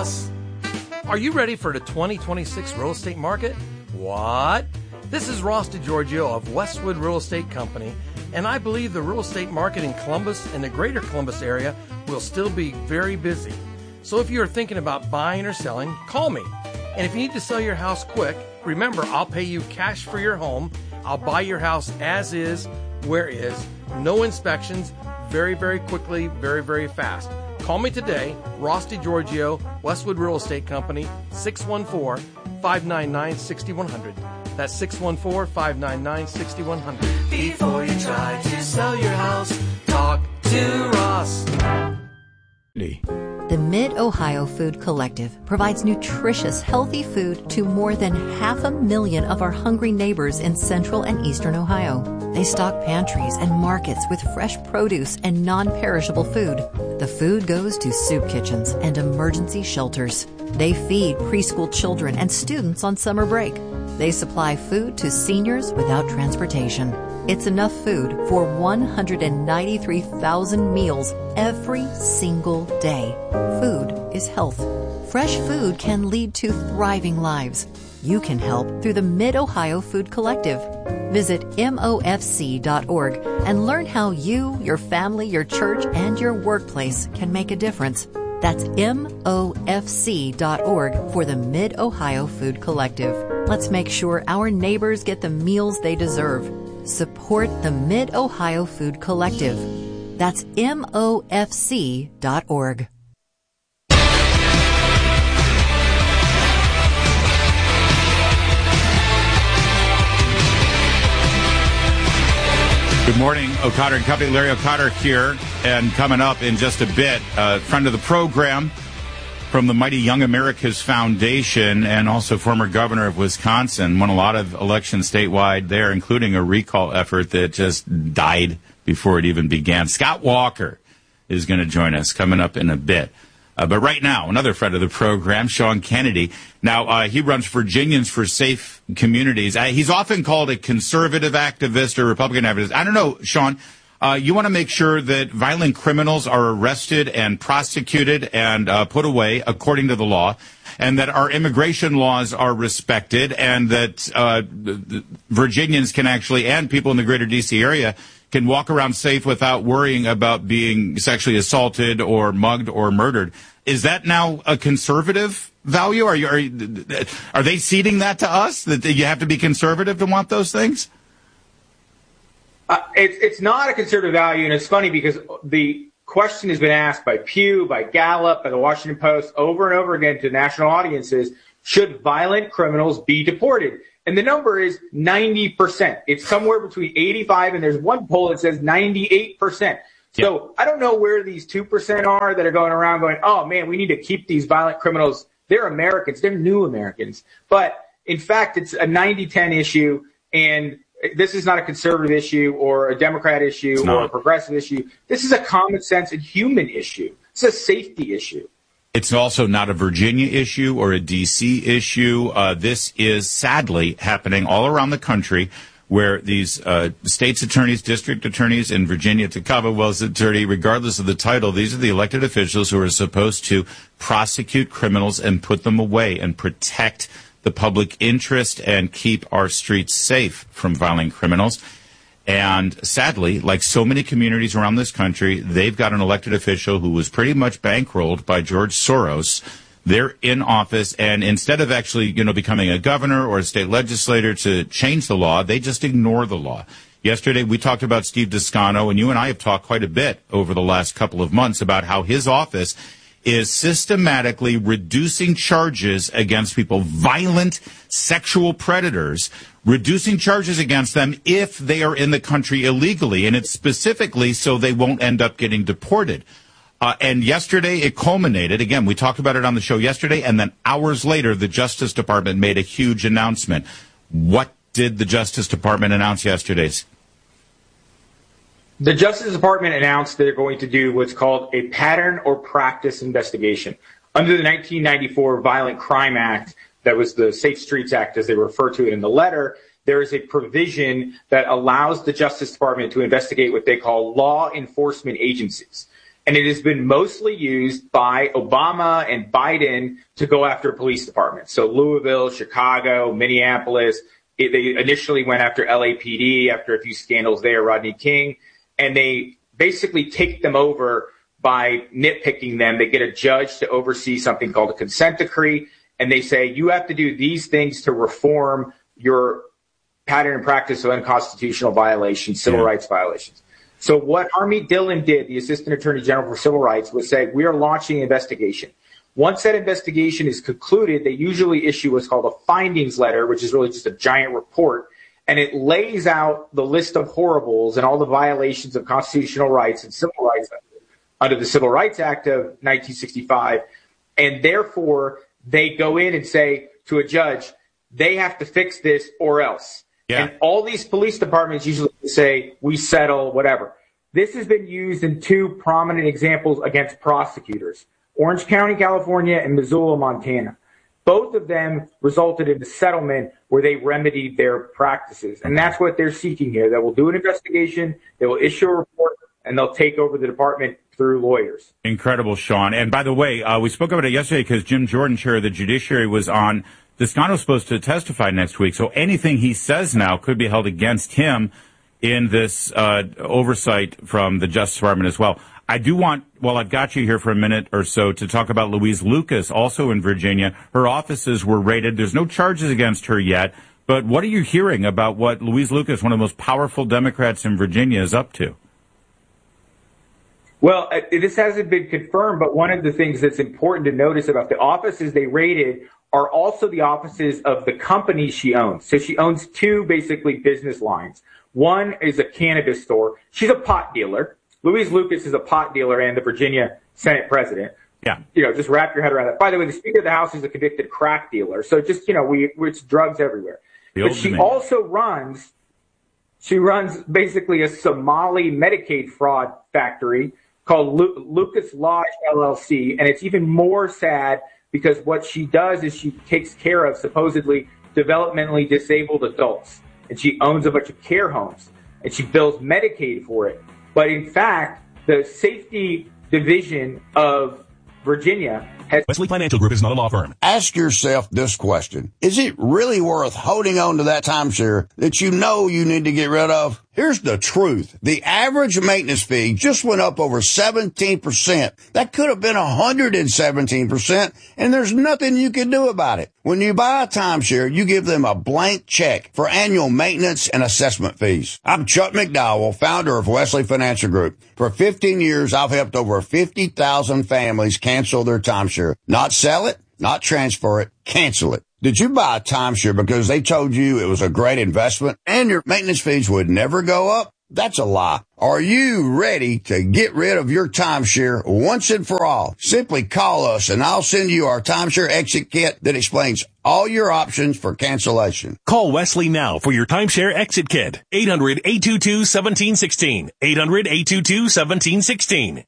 Ross. Are you ready for the 2026 real estate market? What? This is Ross DiGiorgio of Westwood Real Estate Company, and I believe the real estate market in Columbus and the greater Columbus area will still be very busy. So if you're thinking about buying or selling, call me. And if you need to sell your house quick, remember, I'll pay you cash for your home. I'll buy your house as is, where is, no inspections, very, very quickly, very, very fast. Call me today, Ross DiGiorgio, Westwood Real Estate Company, 614-599-6100. That's 614-599-6100. Before you try to sell your house, talk to Ross. The Mid-Ohio Food Collective provides nutritious, healthy food to more than 500,000 of our hungry neighbors in central and eastern Ohio. They stock pantries and markets with fresh produce and non-perishable food. The food goes to soup kitchens and emergency shelters. They feed preschool children and students on summer break. They supply food to seniors without transportation. It's enough food for 193,000 meals every single day. Food is health. Fresh food can lead to thriving lives. You can help through the Mid-Ohio Food Collective. Visit MOFC.org and learn how you, your family, your church, and your workplace can make a difference. That's MOFC.org for the Mid-Ohio Food Collective. Let's make sure our neighbors get the meals they deserve. Support the Mid-Ohio Food Collective. That's MOFC.org. Good morning, O'Connor and Company. Larry O'Connor here, and coming up in just a bit, friend of the program from the Mighty Young Americas Foundation and also former governor of Wisconsin, won a lot of elections statewide there, including a recall effort that just died before it even began. Scott Walker is going to join us coming up in a bit. But right now, another friend of the program, Sean Kennedy. Now, he runs Virginians for Safe Communities. He's often called a conservative activist or Republican activist. I don't know, Sean. You want to make sure that violent criminals are arrested and prosecuted and put away according to the law, and that our immigration laws are respected, and that Virginians can actually, and people in the greater D.C. area, can walk around safe without worrying about being sexually assaulted or mugged or murdered. Is that now a conservative value? Are they ceding that to us, that you have to be conservative to want those things? It's not a conservative value, and it's funny because the question has been asked by Pew, by Gallup, by the Washington Post over and over again to national audiences, should violent criminals be deported? And the number is 90%. It's somewhere between 85, and there's one poll that says 98%. So I don't know where these 2% are that are going around going, oh, man, we need to keep these violent criminals. They're Americans. They're new Americans. But, in fact, it's a 90-10 issue, and this is not a conservative issue or a Democrat issue or a progressive issue. This is a common sense and human issue. It's a safety issue. It's also not a Virginia issue or a D.C. issue. This is sadly happening all around the country, where these state's attorneys, district attorneys in Virginia, to Commonwealth's attorney, regardless of the title, these are the elected officials who are supposed to prosecute criminals and put them away and protect the public interest and keep our streets safe from violent criminals. And sadly, like so many communities around this country, they've got an elected official who was pretty much bankrolled by George Soros. They're in office, and instead of actually, becoming a governor or a state legislator to change the law, they just ignore the law. Yesterday, we talked about Steve Descano, and you and I have talked quite a bit over the last couple of months about how his office is systematically reducing charges against people, violent sexual predators, reducing charges against them if they are in the country illegally, and it's specifically so they won't end up getting deported. And yesterday it culminated, again, we talked about it on the show yesterday, and then hours later the Justice Department made a huge announcement. What did the Justice Department announce yesterday? The Justice Department announced they're going to do what's called a pattern or practice investigation. Under the 1994 Violent Crime Act, that was the Safe Streets Act as they refer to it in the letter, there is a provision that allows the Justice Department to investigate what they call law enforcement agencies. And it has been mostly used by Obama and Biden to go after police departments. So Louisville, Chicago, Minneapolis. They initially went after LAPD after a few scandals there, Rodney King. And they basically take them over by nitpicking them. They get a judge to oversee something called a consent decree. And they say, you have to do these things to reform your pattern and practice of unconstitutional violations, civil rights violations. So what Harmeet Dillon did, the Assistant Attorney General for Civil Rights, was say, we are launching an investigation. Once that investigation is concluded, they usually issue what's called a findings letter, which is really just a giant report. And it lays out the list of horribles and all the violations of constitutional rights and civil rights under the Civil Rights Act of 1965. And therefore, they go in and say to a judge, they have to fix this or else. Yeah. And all these police departments usually say, we settle, whatever. This has been used in two prominent examples against prosecutors, Orange County, California, and Missoula, Montana. Both of them resulted in a settlement where they remedied their practices. And that's what they're seeking here. They will do an investigation, they will issue a report, and they'll take over the department through lawyers. Incredible, Sean. And by the way, we spoke about it yesterday because Jim Jordan, chair of the Judiciary, was on. Descano's supposed to testify next week, so anything he says now could be held against him in this oversight from the Justice Department as well. I do want, while I've got you here for a minute or so, to talk about Louise Lucas, also in Virginia. Her offices were raided. There's no charges against her yet, but what are you hearing about what Louise Lucas, one of the most powerful Democrats in Virginia, is up to? Well, this hasn't been confirmed, but one of the things that's important to notice about the offices they raided are also the offices of the companies she owns. So she owns two basically business lines. One is a cannabis store. She's a pot dealer. Louise Lucas is a pot dealer and the Virginia Senate president. Yeah. Just wrap your head around that. By the way, the Speaker of the House is a convicted crack dealer. So just, it's drugs everywhere. But she also runs basically a Somali Medicaid fraud factory called Lucas Lodge LLC. And it's even more sad because what she does is she takes care of supposedly developmentally disabled adults. And she owns a bunch of care homes. And she bills Medicaid for it. But in fact, the safety division of Virginia has... Wesley Financial Group is not a law firm. Ask yourself this question. Is it really worth holding on to that timeshare that you know you need to get rid of? Here's the truth. The average maintenance fee just went up over 17%. That could have been 117%, and there's nothing you can do about it. When you buy a timeshare, you give them a blank check for annual maintenance and assessment fees. I'm Chuck McDowell, founder of Wesley Financial Group. For 15 years, I've helped over 50,000 families cancel their timeshare. Not sell it, not transfer it, cancel it. Did you buy a timeshare because they told you it was a great investment and your maintenance fees would never go up? That's a lie. Are you ready to get rid of your timeshare once and for all? Simply call us and I'll send you our timeshare exit kit that explains all your options for cancellation. Call Wesley now for your timeshare exit kit. 800-822-1716. 800-822-1716.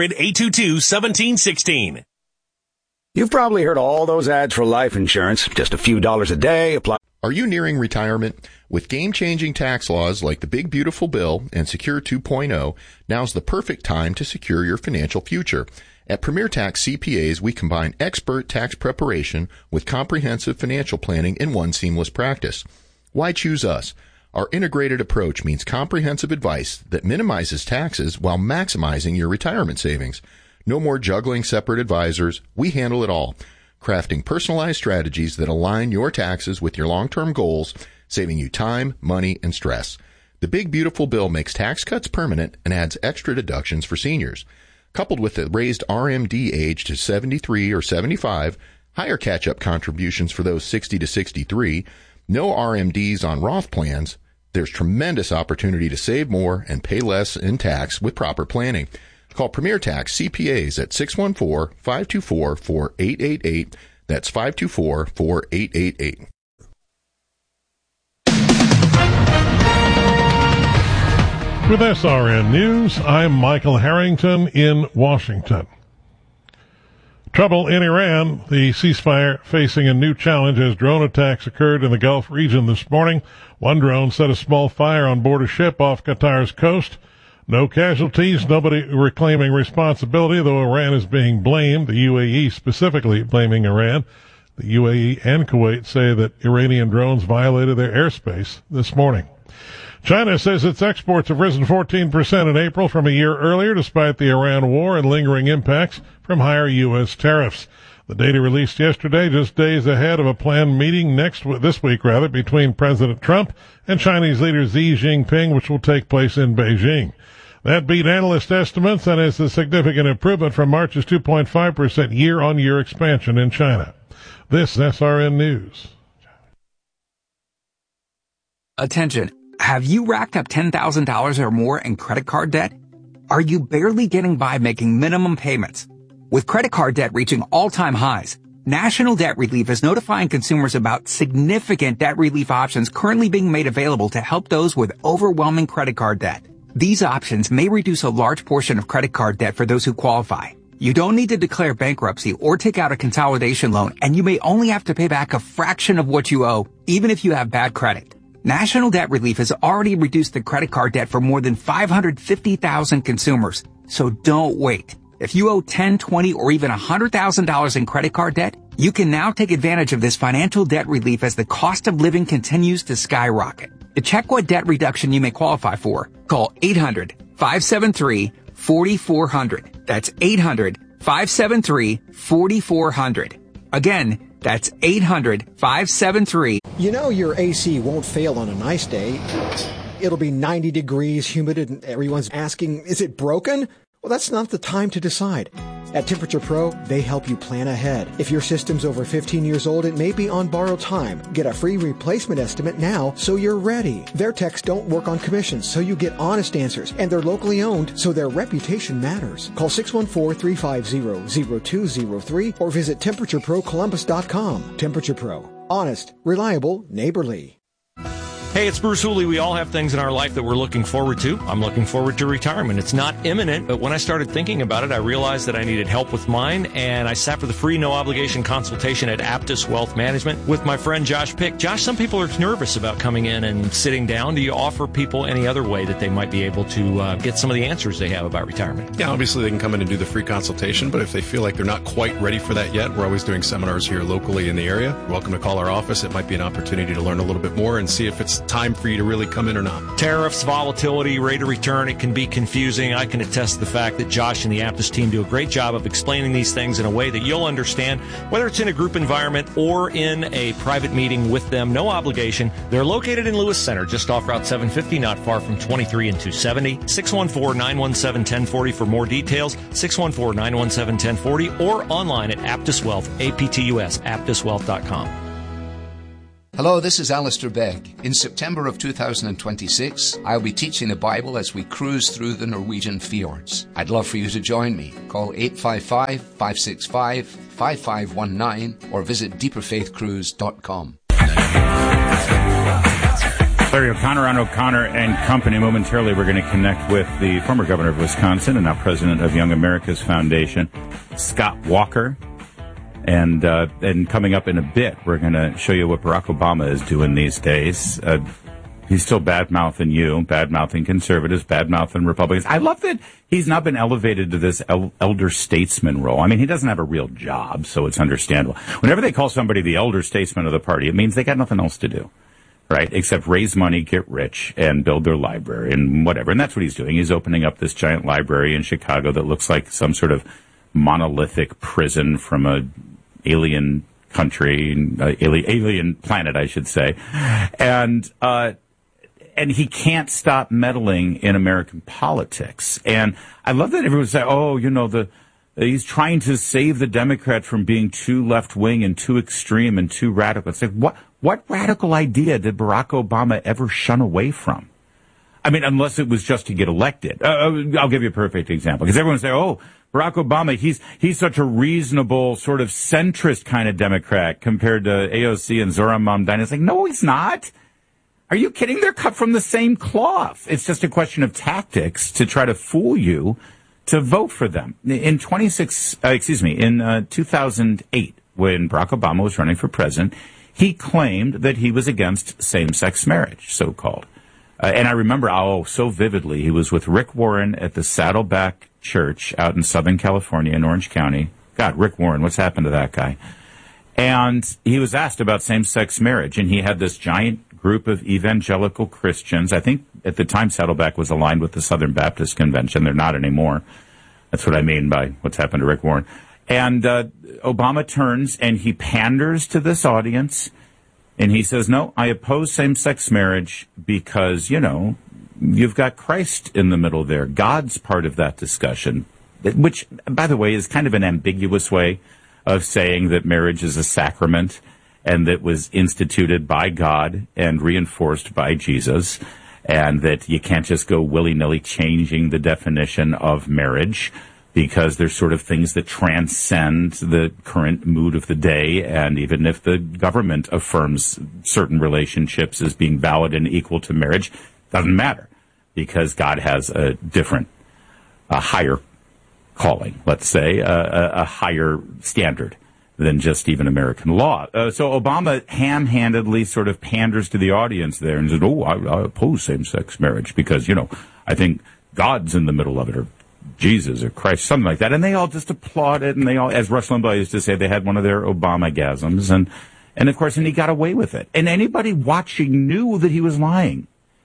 800-822-1716. You've probably heard all those ads for life insurance. Just a few dollars a day. Apply. Are you nearing retirement? With game-changing tax laws like the Big Beautiful Bill and Secure 2.0, now's the perfect time to secure your financial future. At Premier Tax CPAs, we combine expert tax preparation with comprehensive financial planning in one seamless practice. Why choose us? Our integrated approach means comprehensive advice that minimizes taxes while maximizing your retirement savings. No more juggling separate advisors. We handle it all, crafting personalized strategies that align your taxes with your long-term goals, saving you time, money, and stress. The Big Beautiful Bill makes tax cuts permanent and adds extra deductions for seniors. Coupled with the raised RMD age to 73 or 75, higher catch-up contributions for those 60 to 63, no RMDs on Roth plans, there's tremendous opportunity to save more and pay less in tax with proper planning. Call Premier Tax CPAs at 614-524-4888. That's 524-4888. With SRN News, I'm Michael Harrington in Washington. Trouble in Iran. The ceasefire facing a new challenge as drone attacks occurred in the Gulf region this morning. One drone set a small fire on board a ship off Qatar's coast. No casualties, nobody reclaiming responsibility, though Iran is being blamed, the UAE specifically blaming Iran. The UAE and Kuwait say that Iranian drones violated their airspace this morning. China says its exports have risen 14% in April from a year earlier, despite the Iran war and lingering impacts from higher U.S. tariffs. The data released yesterday, just days ahead of a planned meeting this week between President Trump and Chinese leader Xi Jinping, which will take place in Beijing. That beat analyst estimates and is a significant improvement from March's 2.5% year-on-year expansion in China. This is SRN News. Attention. Have you racked up $10,000 or more in credit card debt? Are you barely getting by making minimum payments? With credit card debt reaching all-time highs, National Debt Relief is notifying consumers about significant debt relief options currently being made available to help those with overwhelming credit card debt. These options may reduce a large portion of credit card debt for those who qualify. You don't need to declare bankruptcy or take out a consolidation loan, and you may only have to pay back a fraction of what you owe, even if you have bad credit. National Debt Relief has already reduced the credit card debt for more than 550,000 consumers. So don't wait. If you owe $10, $20, or even $100,000 in credit card debt, you can now take advantage of this financial debt relief as the cost of living continues to skyrocket. To check what debt reduction you may qualify for, call 800-573-4400. That's 800-573-4400. Again, that's 800-573. You know your AC won't fail on a nice day. It'll be 90 degrees, humid, and everyone's asking, is it broken? Well, that's not the time to decide. At Temperature Pro, they help you plan ahead. If your system's over 15 years old, it may be on borrowed time. Get a free replacement estimate now so you're ready. Their techs don't work on commissions, so you get honest answers. And they're locally owned, so their reputation matters. Call 614-350-0203 or visit TemperatureProColumbus.com. Temperature Pro. Honest, reliable, neighborly. Hey, it's Bruce Hooley. We all have things in our life that we're looking forward to. I'm looking forward to retirement. It's not imminent, but when I started thinking about it, I realized that I needed help with mine, and I sat for the free, no-obligation consultation at Aptus Wealth Management with my friend Josh Pick. Josh, some people are nervous about coming in and sitting down. Do you offer people any other way that they might be able to get some of the answers they have about retirement? Yeah, obviously they can come in and do the free consultation, but if they feel like they're not quite ready for that yet, we're always doing seminars here locally in the area. You're welcome to call our office. It might be an opportunity to learn a little bit more and see if it's time for you to really come in or not. Tariffs, volatility, rate of return, it can be confusing. I can attest to the fact that Josh and the Aptus team do a great job of explaining these things in a way that you'll understand, whether it's in a group environment or in a private meeting with them. No obligation. They're located in Lewis Center, just off Route 750, not far from 23 and 270. 614-917-1040 for more details. 614-917-1040 or online at Aptus Wealth, APTUS, aptuswealth.com. Hello, this is Alistair Begg. In September of 2026, I'll be teaching the Bible as we cruise through the Norwegian fjords. I'd love for you to join me. Call 855-565-5519 or visit deeperfaithcruise.com. Larry O'Connor on O'Connor and Company. Momentarily, we're going to connect with the former governor of Wisconsin and now president of Young America's Foundation, Scott Walker. And coming up in a bit, we're going to show you what Barack Obama is doing these days. He's still bad-mouthing you, bad-mouthing conservatives, bad-mouthing Republicans. I love that he's not been elevated to this elder statesman role. I mean, he doesn't have a real job, so it's understandable. Whenever they call somebody the elder statesman of the party, it means they got nothing else to do, right, except raise money, get rich, and build their library and whatever. And that's what he's doing. He's opening up this giant library in Chicago that looks like some sort of monolithic prison from a alien country, alien planet, I should say. And he can't stop meddling in American politics. And I love that everyone say, oh, you know, he's trying to save the Democrats from being too left-wing and too extreme and too radical. It's like, what radical idea did Barack Obama ever shun away from? I mean, unless it was just to get elected. I'll give you a perfect example. Because everyone say, oh, Barack Obama, he's such a reasonable, sort of centrist kind of Democrat compared to AOC and Zohran Mamdani. It's like, no, he's not. Are you kidding? They're cut from the same cloth. It's just a question of tactics to try to fool you to vote for them. In 2008, when Barack Obama was running for president, he claimed that he was against same-sex marriage, so-called. And I remember, so vividly, he was with Rick Warren at the Saddleback Church out in Southern California in Orange County. God, Rick Warren, what's happened to that guy? And he was asked about same-sex marriage, and he had this giant group of evangelical Christians. I think at the time Saddleback was aligned with the Southern Baptist Convention. They're not anymore. That's what I mean by what's happened to Rick Warren. And Obama turns and he panders to this audience. And he says, no, I oppose same-sex marriage because, you've got Christ in the middle there. God's part of that discussion, which, by the way, is kind of an ambiguous way of saying that marriage is a sacrament and that was instituted by God and reinforced by Jesus, and that you can't just go willy-nilly changing the definition of marriage, because there's sort of things that transcend the current mood of the day. And even if the government affirms certain relationships as being valid and equal to marriage, doesn't matter, because God has a different, a higher calling, let's say, a higher standard than just even American law. So Obama ham-handedly sort of panders to the audience there and says, I oppose same-sex marriage because, I think God's in the middle of it, or Jesus or Christ, something like that. And they all just applauded, and they all, as Rush Limbaugh used to say, they had one of their Obama-gasms. And of course, and he got away with it. And anybody watching knew that he was lying.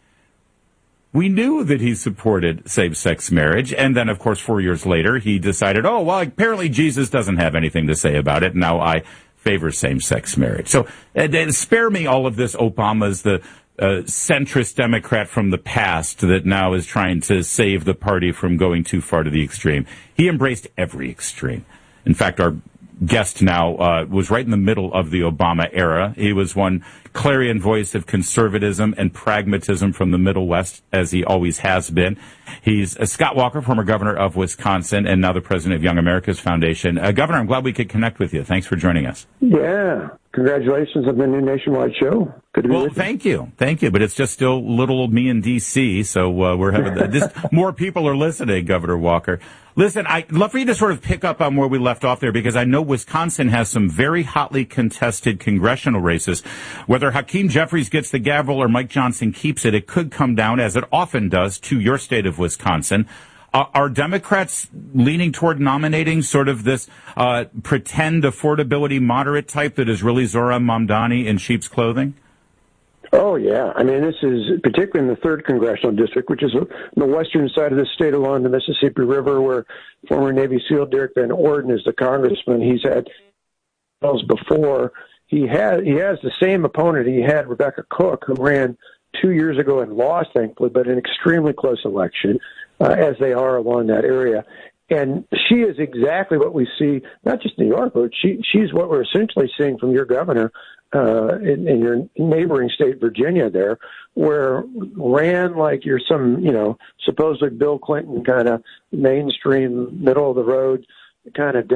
We knew that he supported same-sex marriage. And then, of course, 4 years later, he decided, apparently Jesus doesn't have anything to say about it. Now I favor same-sex marriage. So spare me all of this. Obama's the centrist Democrat from the past that now is trying to save the party from going too far to the extreme. He embraced every extreme. In fact, our guest now was right in the middle of the Obama era. He was one clarion voice of conservatism and pragmatism from the Middle West, as he always has been. He's Scott Walker, former governor of Wisconsin, and now the president of Young America's Foundation. Governor, I'm glad we could connect with you. Thanks for joining us. Yeah. Congratulations on the new nationwide show. Good to be with you. Thank you. Thank you. But it's just still little old me in D.C., so we're having this. More people are listening, Governor Walker. Listen, I'd love for you to sort of pick up on where we left off there, because I know Wisconsin has some very hotly contested congressional races. Whether Hakeem Jeffries gets the gavel or Mike Johnson keeps it, it could come down, as it often does, to your state of Wisconsin. Are Democrats leaning toward nominating sort of this pretend affordability moderate type that is really Zohran Mamdani in sheep's clothing? Oh, yeah. I mean, this is particularly in the 3rd Congressional District, which is on the western side of the state along the Mississippi River, where former Navy SEAL Derek Van Orden is the congressman. He's had bills before. He has the same opponent. He had Rebecca Cook, who ran 2 years ago and lost, thankfully, but an extremely close election, as they are along that area. And she is exactly what we see, not just in New York, but she's what we're essentially seeing from your governor in your neighboring state, Virginia, there, where ran like you're some, supposedly Bill Clinton kind of mainstream, middle of the road kind of